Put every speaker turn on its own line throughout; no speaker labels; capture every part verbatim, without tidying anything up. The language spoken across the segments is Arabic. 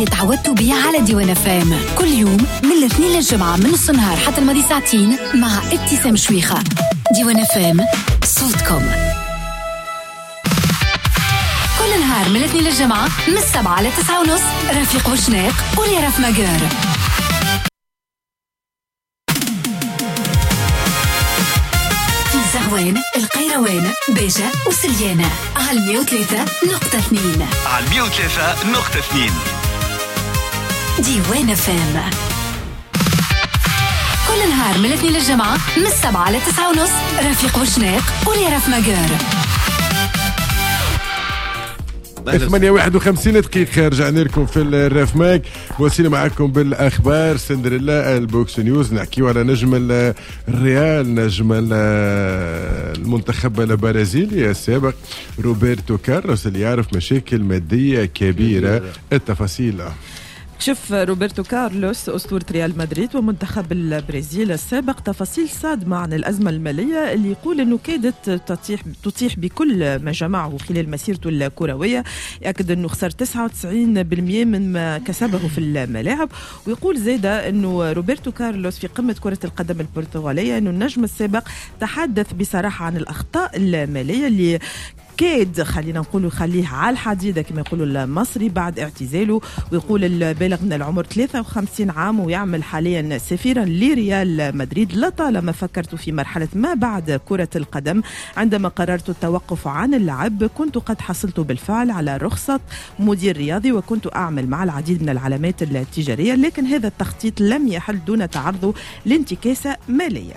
تعودتوا بيه على ديوان اف ام كل يوم من الاثنين للجمعة من نص النهار حتى الماضي ساعتين مع ابتسام شويخة. ديوان اف ام صوتكم كل نهار من الاثنين للجمعة من السبعة لتسعة ونص. رفيق وشناق وليرف مجار. زهوان القيروان باشا وسليانة على مية وثلاثة نقطة اثنين
على مية وثلاثة نقطة اثنين
ديوان فام كل نهار من الاثنين للجمعة من السبعة لتسعة ونص. رفيق وشناق وليرف مجار.
ثمانية واحد وخمسين دقيقة رجعنا لكم في الرف ماك. وصلنا معكم بالأخبار سندريلا البوكس نيوز. نحكيو على نجم الريال نجم المنتخب البرازيلي السابق روبرتو كارلوس اللي يعرف مشاكل مادية كبيرة. التفاصيل
شوف روبرتو كارلوس أسطورة ريال مدريد ومنتخب البرازيل السابق تفاصيل صادمة عن الأزمة المالية اللي يقول أنه كادت تطيح, تطيح بكل ما جمعه خلال مسيرته الكروية. يأكد أنه خسر تسعة وتسعين بالمئة من ما كسبه في الملاعب. ويقول زيدا أنه روبرتو كارلوس في قمة كرة القدم البرتغالية أنه النجم السابق تحدث بصراحة عن الأخطاء المالية اللي كاد خلينا نقول خليه على الحديدة كما يقولوا المصري بعد اعتزاله. ويقول البالغ من العمر ثلاثة وخمسين عام ويعمل حاليا سفيرا لريال مدريد. لطالما فكرت في مرحلة ما بعد كرة القدم. عندما قررت التوقف عن اللعب كنت قد حصلت بالفعل على رخصة مدير رياضي وكنت أعمل مع العديد من العلامات التجارية لكن هذا التخطيط لم يحل دون تعرضه لانتكاسة مالية.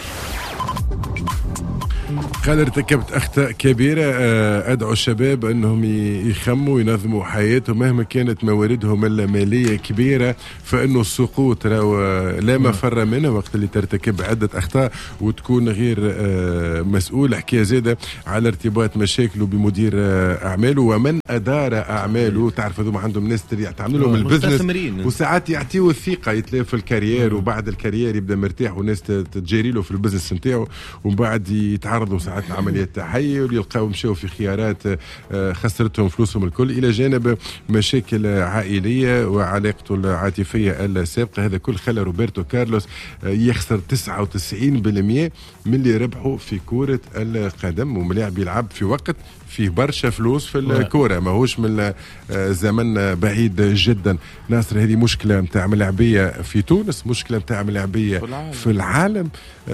قال ارتكبت أخطاء كبيرة. أدعو الشباب أنهم يخموا وينظموا حياتهم مهما كانت مواردهم المالية كبيرة فإنه السقوط لا مفر منه وقت اللي ترتكب عدة أخطاء وتكون غير مسؤول. حكاية زيادة على ارتباط مشاكله بمدير أعماله ومن أدار أعماله. تعرف هذوما عندهم ناس تعمل لهم البزنس وساعات يعطيه الثقة يتلاقي في الكارير وبعد الكارير يبدأ مرتاح وناس تجاري له في البزنس نتاعو وبعد يتعرضوا ساعات عمليات تحيل يلقاو مشاو في خيارات خسرتهم فلوسهم الكل إلى جانب مشاكل عائلية وعلاقته العاطفية السابقة. هذا كل خلى روبرتو كارلوس يخسر تسعة وتسعين بالمئة من اللي ربحه في كرة القدم وملاعب يلعب في وقت فيه برشا فلوس في الكورة ماهوش من زمن بعيد جدا. ناصر هذه مشكلة متاع ملاعبية في تونس مشكلة متاع ملاعبية في العالم, في العالم.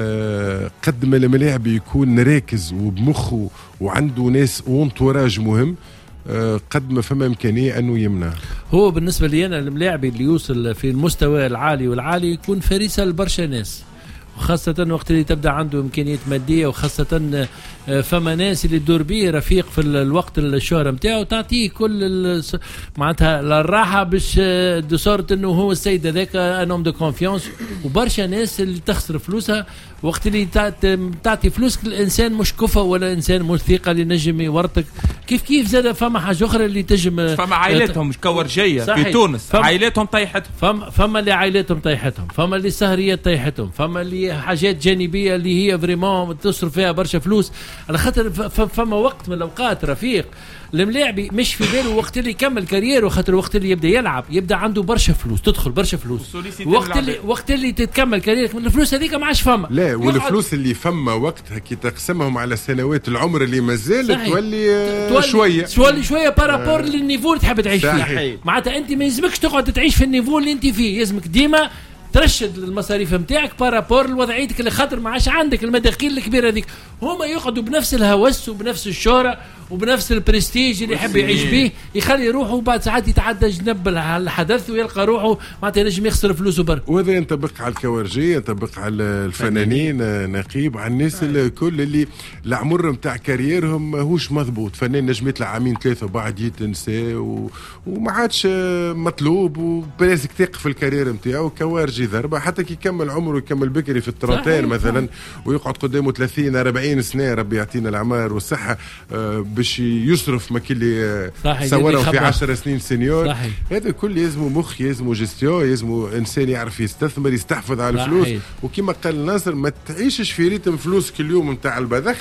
آه قد ما الملاعب يكون راكز وبمخه وعنده ناس وانتوراج مهم آه قد ما فما إمكانية أنه يمنع.
هو بالنسبة لي أنا الملاعب اللي يوصل في المستوى العالي والعالي يكون فريسة لبرشا ناس وخاصة وقت اللي تبدأ عنده إمكانيات مادية وخاصة فما ناس اللي تدور بيه رفيق في الوقت الشهرة متاعه تعطيه كل معناتها الراحة باش دصورت إنه هو السيد هذاك أنهم دو كونفيونس. وبرشا ناس اللي تخسر فلوسها وقت اللي تعطي فلوسك الإنسان مش كفى ولا إنسان مش ثقة اللي نجم يورطك. كيف كيف زاد فما حاجة أخرى اللي تجم
فما عائلاتهم مش كورجية في تونس عائلاتهم طيحتهم
فما, فما اللي عائلاتهم طيحتهم فما اللي سهريات طيحتهم فما اللي حاجات جانبية اللي هي فريمون تصرف فيها برشا فلوس على خاطر فما وقت من الأوقات رفيق الملاعبي مش في باله وقت اللي يكمل كارير وخاطر وقت اللي يبدا يلعب يبدا عنده برشا فلوس تدخل برشا فلوس وقت اللي وقت اللي تتكمل كاريرك الفلوس هذيك ما عادش فما.
لا والفلوس اللي فما وقتها كي تقسمهم على سنوات العمر اللي مازال تولي, تولي شويه
تولي شويه بارابور آه. للنيفو اللي تحب تعيش فيه. معناتها انت ما يلزمكش تقعد تعيش في النيفو اللي انت فيه يلزمك ديما ترشد المصاريف نتاعك بارابور لوضعيتك اللي خاطر ما عادش عندك المداخيل الكبيره هذيك. هما يقعدوا بنفس الهوس وبنفس الشهره وبنفس البرستيج اللي يحب يعيش به يخلي يروح وبعد ساعات يتعدى جنب الحدث ويلقى روحه معناتها نجم يخسر فلوسه برا.
وهذا ينطبق على الكورجيه ينطبق على الفنانين نقيب على الناس الكل اللي العمر نتاع كاريرهم ماهوش مضبوط. فنان نجم يطلع عامين ثلاثه وبعد يتنسى و... وما عادش مطلوب وبلازك تقف في الكارير نتاعو كوارجي ضربه حتى كي يكمل عمره يكمل بكري في التراتين مثلا ويقعد قدامه ثلاثين أربعين سنه ربي يعطينا العمر والصحه باش يصرف ما كلي صوروا في عشر سنين سنيور. هذا كل يزمو مخ يزمو جستيو يزمو انسان يعرف يستثمر يستحفظ على الفلوس. وكما قال ناصر ما تعيشش في ريتم فلوس كل يوم نتاع البذخ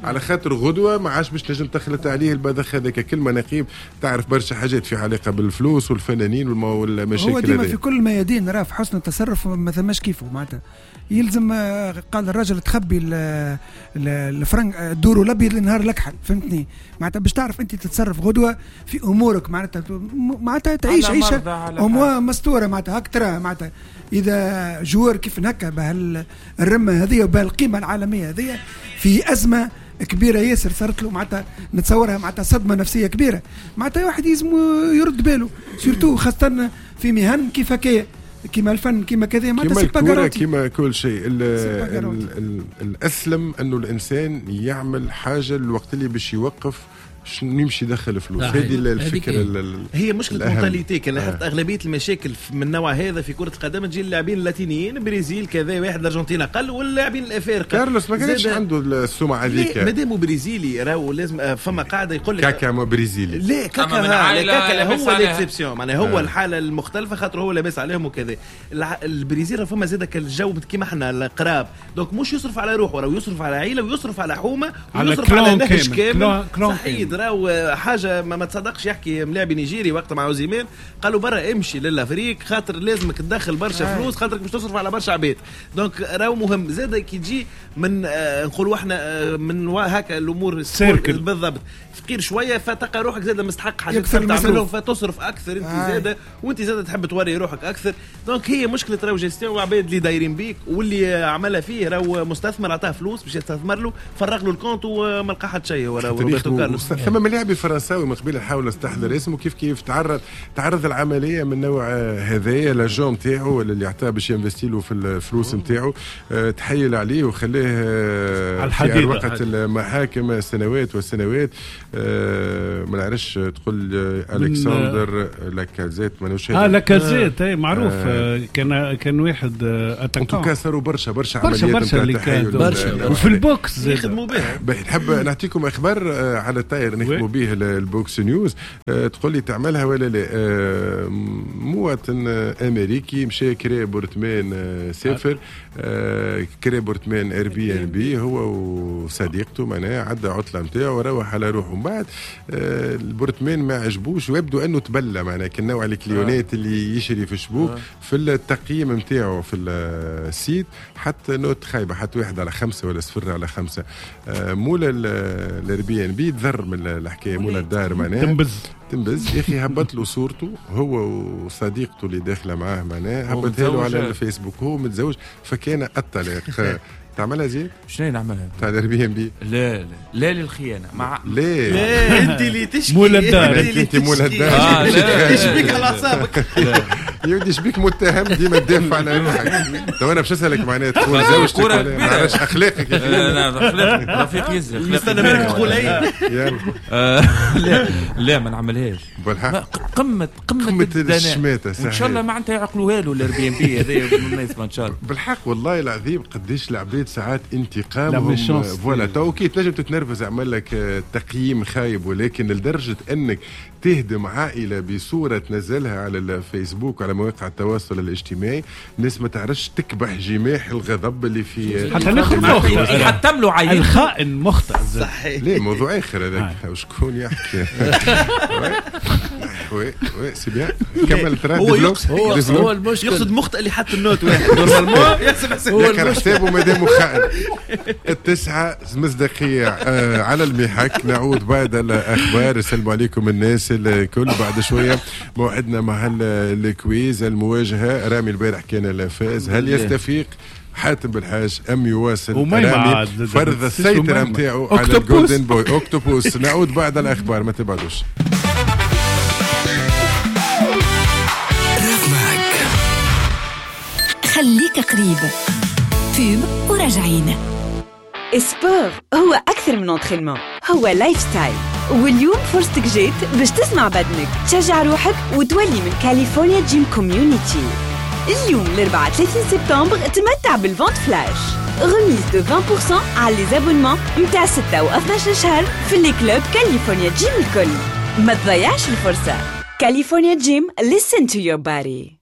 على خاطر غدوه ما عادش باش تنجم تخلط عليه البذخ هذاك. كل مناقيب تعرف برشا حاجات في علاقه بالفلوس والفنانين والمشاكل.
هو ديما في كل الميادين راه في حسن التصرف ما ثماش كيفه معناتها. يلزم قال الراجل تخبي الفرنك الدور الابيض النهار الاكحل، فهمتني؟ معناتها باش تعرف انت تتصرف غدوه في امورك، معناتها معناتها تعيش عيشه مستوره، معناتها هك ترى معناتها اذا جوار كيف هكا بهالرمه هذه وبهالقيمه العالميه هذه في ازمه كبيره ياسر صارت له، معناتها نتصورها معناتها صدمه نفسيه كبيره، معناتها واحد لازم يرد باله سورتو خاصه في مهن كيف هكايا كيما الفن كيما كذا، معناتها سي با غارونتي
كيما كل شيء. الاسلم انه الانسان يعمل حاجه الوقت اللي باش يوقف نمشي يدخل فلوس. هذه الفكره
هي مشكله مونتاليتي. كان لاحظت آه. اغلبيه المشاكل من النوع هذا في كره القدم تجي اللاعبين اللاتينيين، برازيل كذا واحد الارجنتين اقل، واللاعبين الافارقه.
كارلوس ما كانش عنده السمعه هذيك،
مادام برازيلي راهو لازم فما قاعده يقول لك
كاكا ما برازيلي.
لا كاكا لا كاكا هو الاكسبسيون، معناها هو آه. الحاله المختلفه خاطر هو لاباس عليهم وكذا. البرازيل فما زاد كالجو كيما احنا القراب، دونك مش يصرف على روحه، راهو يصرف على عائله ويصرف على حومه ويصرف على, على نهج كامل. صحيح راهو حاجه ما, ما تصدقش. يحكي ملاعبي نيجيري وقت مع اوزيمان قالوا برا امشي للافريق خاطر لازمك تدخل برشا آه. فلوس خاطرك مش تصرف على برشا عباد. دونك راهو مهم زاد كي تجي من آه نقولوا احنا آه من هكا الامور بالضبط فقير شويه، فتلقى روحك زاد مستحق حاجات تعملهم فتصرف اكثر انت آه. زاد وانت زاد تحب توري روحك اكثر. دونك هي مشكله راهو جيستيون وعباد اللي دايرين بيك، واللي عملها فيه راهو مستثمر عطاه فلوس باش يستثمر له، فرغ له الكونت وما لقى حتى شيء. راهو روبرتو كارلوس
ثم ملاعبي فرنساوي من قبل حاول استحضر اسمه كيف كيف تعرض تعرض العمليه من نوع هذايا لاجون نتاعو اللي عطاه باش ينفستي له في الفلوس نتاعو، تحيل عليه وخلاه في وقت المحاكم سنوات وسنوات. ما نعرفش تقول الكسندر لاكازيت مانوش
اه لاكازيت اي معروف. آه كان كان واحد اتاكون
كسروا برشا برشا عمليات
برشا برشا وفي البوكس
يخدموا بها. نحب نعطيكم اخبار على الطاير نخدموا به البوكس نيوز. أه تقول لي تعملها ولا لا؟ أه مواطن امريكي مشى كرا بورتمان أه سافر أه كرا بورتمان اير بي ان بي هو وصديقته، معناها عدى عطله نتاعو وروح على روحه. من بعد أه البورتمان ما عجبوش ويبدو انه تبلى، معناها كنوع الكليونات اللي يشري في الشبوك في التقييم نتاعو في السيت حتى نوت خايبه، حتى واحد على خمسه ولا صفر على خمسه. أه مولا الاير بي ان بي تذر من الحكايه، مولا الدار معناها
تنبز
تنبز يا اخي. هبط له صورته هو وصديقته اللي داخله معاه، معناها هبطها له على الفيسبوك. هو متزوج فكان الطلاق. تعملها زين؟
شنو نعملها؟
تاع البي ام بي؟
لا لا لا للخيانه مع
لا
لا انت اللي تشكي
مول الدار.
انت مول الدار
اه لا
تشبيك على اعصابك
يا ودي شبيك متهم ديما تدافع على روحك. تو انا باش اسالك معناها تقول زوجتك ولا ما عرفش اخلاقك يا اخي؟
لا لا اخلاقك رفيق يزي
استنى منك تقول اي
لا لا ما نعملهاش
بالحق.
قمه قمه
الشماته
ان شاء الله معناتها يعقلوها له الار بي ام بي هذا الناس ان شاء الله.
بالحق والله العظيم قديش العباد ساعات انتقامهم فوالا. تو كي تنجم تتنرفز يعمل لك تقييم خايب، ولكن لدرجه انك تهدم عائله بصوره تنزلها على الفيسبوك على مواقع التواصل الاجتماعي، الناس ما تعرفش تكبح جماح الغضب اللي في
حتى ناخذ
يحتم له عين
الخائن مخطئ.
صحيح
ليه موضوع اخر هذاك وشكون يحكي. وي وي سي بيان كمل ترى.
هو هو المشكل يقصد مخطئ اللي حط النوت واحد نورمالمون يحسب
هو حسابه مادام خائن. التسعة مصداقية آه على المحك. نعود بعد الأخبار. السلام عليكم الناس الكل. بعد شوية موعدنا مع الكويز المواجهة. رامي البارح كان الفائز. هل يستفيق حاتم بالحاج أم يواصل رامي فرض السيطرة متاعو على الجولدن بوي أوكتوبوس؟ نعود بعد الأخبار ما تبعدوش.
خليك قريب فيب وراجعين.
اسبور هو أكثر من انترينمون، هو لايف ستايل. واليوم فرصتك جيت باش تسمع بدنك، تشجع روحك وتولي من كاليفورنيا جيم كوميونيتي. اليوم الأربعاء ثلاثين سبتمبر تمتع بالفونت فلاش، غميز دو عشرة بالمئة على لي زابونمون متاع ستة و اثنا عشر شهر في لي كلوب كاليفورنيا جيم الكل. ما تضيعش الفرصة. كاليفورنيا جيم listen to your body.